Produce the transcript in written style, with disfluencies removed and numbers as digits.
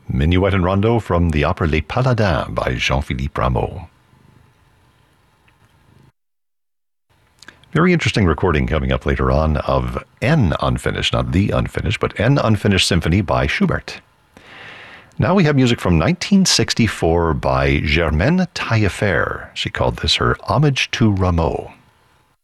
Minuet and Rondo from the opera Les Paladins by Jean-Philippe Rameau. Very interesting recording coming up later on of N Unfinished, not the Unfinished, but N Unfinished Symphony by Schubert. Now we have music from 1964 by Germaine Taillefer. She called this her Homage to Rameau.